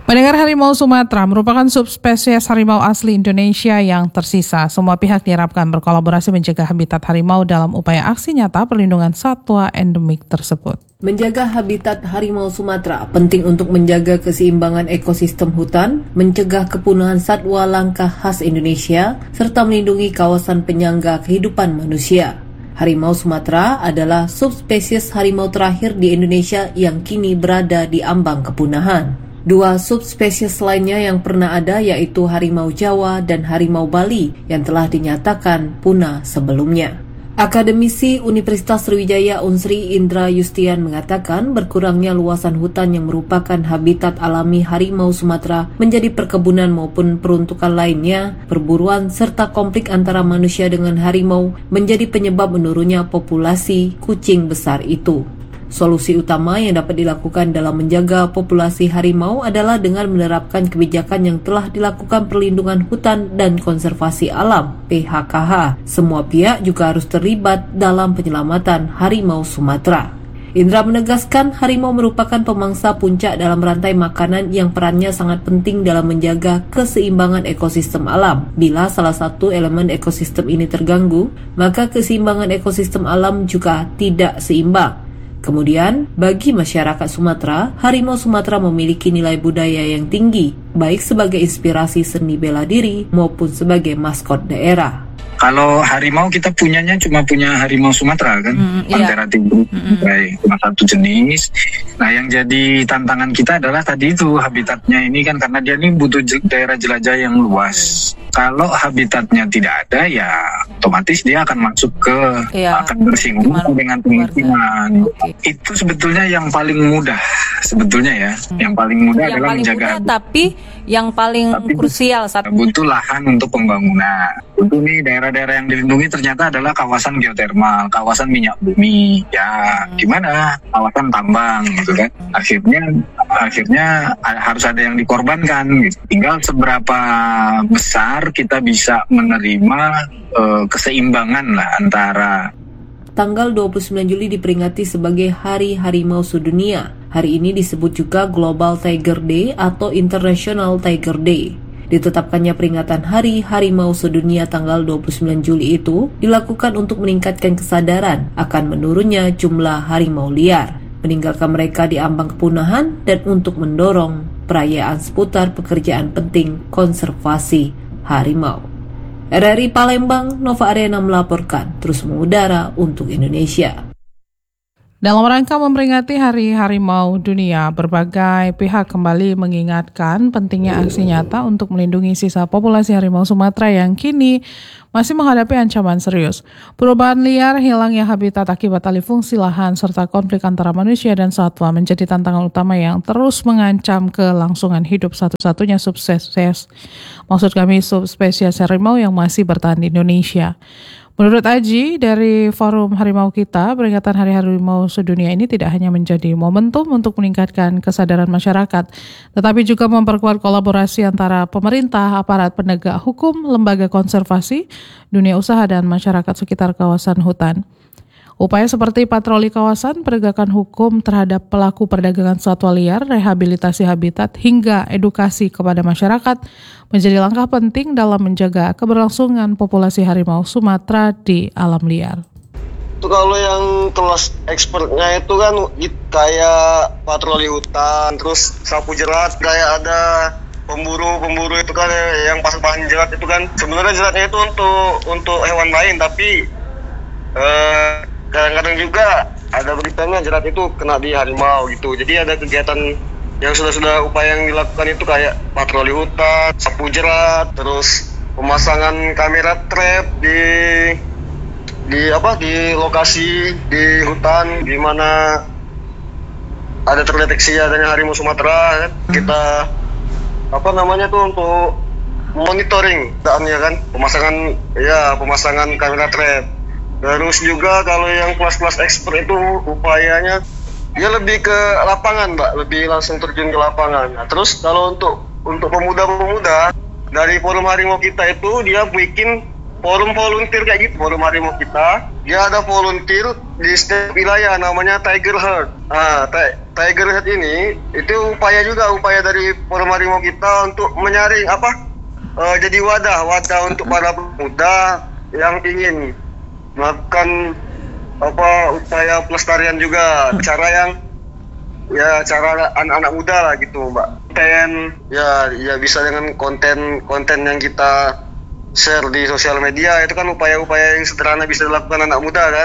Pendengar, harimau Sumatera merupakan subspesies harimau asli Indonesia yang tersisa. Semua pihak diharapkan berkolaborasi menjaga habitat harimau dalam upaya aksi nyata perlindungan satwa endemik tersebut. Menjaga habitat harimau Sumatera penting untuk menjaga keseimbangan ekosistem hutan, mencegah kepunahan satwa langka khas Indonesia, serta melindungi kawasan penyangga kehidupan manusia. Harimau Sumatera adalah subspesies harimau terakhir di Indonesia yang kini berada di ambang kepunahan. Dua subspesies lainnya yang pernah ada yaitu harimau Jawa dan harimau Bali yang telah dinyatakan punah sebelumnya. Akademisi Universitas Sriwijaya Unsri Indra Yustian mengatakan berkurangnya luasan hutan yang merupakan habitat alami harimau Sumatera menjadi perkebunan maupun peruntukan lainnya, perburuan serta konflik antara manusia dengan harimau menjadi penyebab menurunnya populasi kucing besar itu. Solusi utama yang dapat dilakukan dalam menjaga populasi harimau adalah dengan menerapkan kebijakan yang telah dilakukan Perlindungan Hutan dan Konservasi Alam (PHKH). Semua pihak juga harus terlibat dalam penyelamatan harimau Sumatera. Indra menegaskan harimau merupakan pemangsa puncak dalam rantai makanan yang perannya sangat penting dalam menjaga keseimbangan ekosistem alam. Bila salah satu elemen ekosistem ini terganggu, maka keseimbangan ekosistem alam juga tidak seimbang. Kemudian, bagi masyarakat Sumatera, harimau Sumatera memiliki nilai budaya yang tinggi, baik sebagai inspirasi seni bela diri maupun sebagai maskot daerah. Kalau harimau kita punyanya cuma punya harimau Sumatera kan, Panthera tigris, cuma satu jenis. Nah yang jadi tantangan kita adalah tadi itu habitatnya ini kan karena dia ini butuh daerah jelajah yang luas. Kalau habitatnya tidak ada ya otomatis dia akan masuk ke akan bersinggungan dengan pemukiman. Itu sebetulnya yang paling mudah sebetulnya ya. Yang paling mudah yang adalah paling menjaga mudah, tapi yang paling krusial saat butuh lahan untuk pembangunan. Untuk nih daerah-daerah yang dilindungi ternyata adalah kawasan geotermal, kawasan minyak bumi. Ya gimana? Kawasan tambang gitu kan. Akhirnya harus ada yang dikorbankan gitu. Tinggal seberapa besar kita bisa menerima keseimbangan lah antara. Tanggal 29 Juli diperingati sebagai Hari Harimau Sedunia. Hari ini disebut juga Global Tiger Day atau International Tiger Day. Ditetapkannya peringatan Hari Harimau Sedunia tanggal 29 Juli itu dilakukan untuk meningkatkan kesadaran akan menurunnya jumlah harimau liar, meninggalkan mereka di ambang kepunahan, dan untuk mendorong perayaan seputar pekerjaan penting konservasi harimau. RRI Palembang, Nova Arena melaporkan, terus mengudara untuk Indonesia. Dalam rangka memperingati Hari Harimau Dunia, berbagai pihak kembali mengingatkan pentingnya aksi nyata untuk melindungi sisa populasi harimau Sumatera yang kini masih menghadapi ancaman serius. Perubahan liar, hilangnya habitat akibat alih fungsi lahan, serta konflik antara manusia dan satwa menjadi tantangan utama yang terus mengancam kelangsungan hidup satu-satunya subspesies harimau yang masih bertahan di Indonesia. Menurut Aji, dari Forum Harimau Kita, peringatan Hari Harimau Sedunia ini tidak hanya menjadi momentum untuk meningkatkan kesadaran masyarakat, tetapi juga memperkuat kolaborasi antara pemerintah, aparat penegak hukum, lembaga konservasi, dunia usaha, dan masyarakat sekitar kawasan hutan. Upaya seperti patroli kawasan, penegakan hukum terhadap pelaku perdagangan satwa liar, rehabilitasi habitat, hingga edukasi kepada masyarakat menjadi langkah penting dalam menjaga keberlangsungan populasi harimau Sumatera di alam liar. Itu kalau yang kelas expertnya itu kan kayak patroli hutan, terus sapu jerat, kayak ada pemburu itu kan yang pasang jerat itu kan sebenarnya jeratnya itu untuk hewan lain, tapi kadang-kadang juga ada beritanya jerat itu kena di harimau gitu. Jadi ada kegiatan yang sudah upaya yang dilakukan itu kayak patroli hutan, sapu jerat, terus pemasangan kamera trap di lokasi di hutan di mana ada terdeteksi adanya harimau Sumatera. Kita untuk monitoring keadaannya kan, pemasangan kamera trap. Terus juga kalau yang kelas-kelas expert itu upayanya dia lebih ke lapangan, Mbak, lebih langsung terjun ke lapangan. Nah, terus kalau untuk pemuda-pemuda dari Forum Harimau Kita itu dia bikin forum volunteer kayak gitu. Forum Harimau Kita dia ada volunteer di setiap wilayah namanya Tiger Herd. Tiger Head ini itu upaya dari Forum Harimau kita untuk menyaring jadi wadah untuk para pemuda yang ingin melakukan upaya pelestarian juga, cara anak-anak muda lah gitu, Mbak. Ya bisa dengan konten yang kita share di sosial media, itu kan upaya-upaya yang sederhana bisa dilakukan anak muda kan.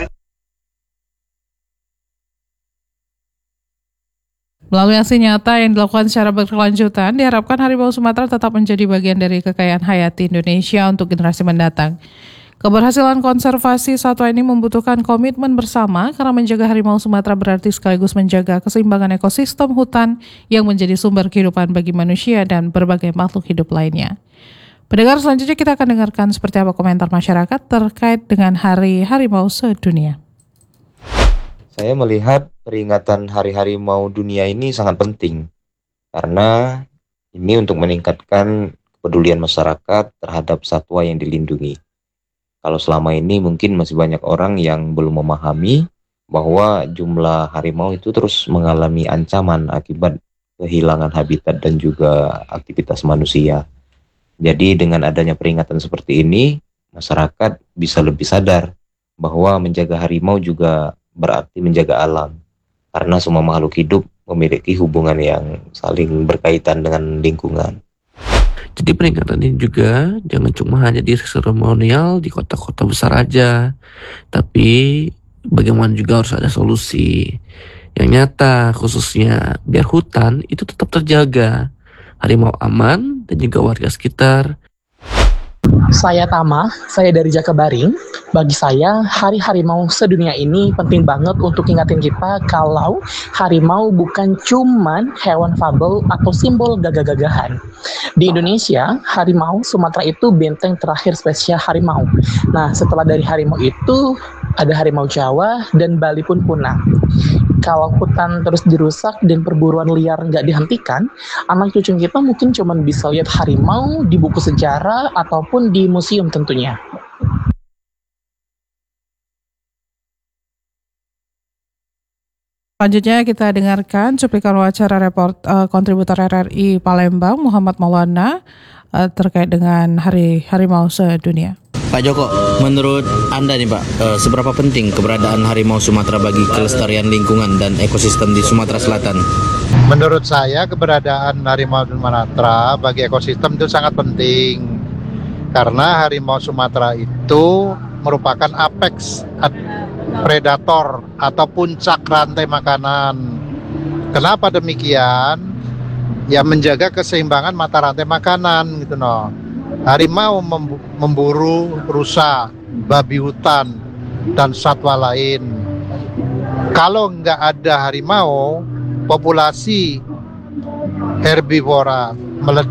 Melalui aksi nyata yang dilakukan secara berkelanjutan, diharapkan harimau Sumatera tetap menjadi bagian dari kekayaan hayati Indonesia untuk generasi mendatang. Keberhasilan konservasi satwa ini membutuhkan komitmen bersama karena menjaga harimau Sumatera berarti sekaligus menjaga keseimbangan ekosistem hutan yang menjadi sumber kehidupan bagi manusia dan berbagai makhluk hidup lainnya. Pendengar, selanjutnya kita akan dengarkan seperti apa komentar masyarakat terkait dengan Hari Harimau Sedunia. Saya melihat peringatan Hari Harimau Dunia ini sangat penting karena ini untuk meningkatkan kepedulian masyarakat terhadap satwa yang dilindungi. Kalau selama ini mungkin masih banyak orang yang belum memahami bahwa jumlah harimau itu terus mengalami ancaman akibat kehilangan habitat dan juga aktivitas manusia. Jadi dengan adanya peringatan seperti ini, masyarakat bisa lebih sadar bahwa menjaga harimau juga berarti menjaga alam. Karena semua makhluk hidup memiliki hubungan yang saling berkaitan dengan lingkungan. Jadi peringatan ini juga jangan cuma hanya di seremonial di kota-kota besar aja, tapi bagaimana juga harus ada solusi yang nyata, khususnya biar hutan itu tetap terjaga, harimau aman dan juga warga sekitar. Saya Tama, saya dari Jakabaring. Bagi saya, Hari Harimau Sedunia ini penting banget untuk ingatin kita kalau harimau bukan cuman hewan fabel atau simbol gagah-gagahan. Di Indonesia, harimau Sumatera itu benteng terakhir spesies harimau. Nah, setelah dari harimau itu, ada harimau Jawa dan Bali pun punah. Kalau hutan terus dirusak dan perburuan liar nggak dihentikan, anak cucu kita mungkin cuma bisa lihat harimau di buku sejarah ataupun di museum tentunya. Selanjutnya kita dengarkan cuplikan wawancara kontributor RRI Palembang Muhammad Maulana terkait dengan Hari Harimau Sedunia. Pak Joko, menurut Anda nih Pak, seberapa penting keberadaan harimau Sumatera bagi kelestarian lingkungan dan ekosistem di Sumatera Selatan? Menurut saya keberadaan harimau Sumatera bagi ekosistem itu sangat penting. Karena harimau Sumatera itu merupakan apex predator atau puncak rantai makanan. Kenapa demikian? Ya menjaga keseimbangan mata rantai makanan gitu noh. Harimau memburu rusa, babi hutan, dan satwa lain. Kalau nggak ada harimau, populasi herbivora meledak.